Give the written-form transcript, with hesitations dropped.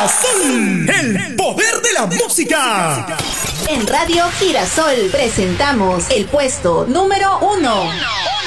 Girasol, el poder de la música. En Radio Girasol presentamos el puesto número 1.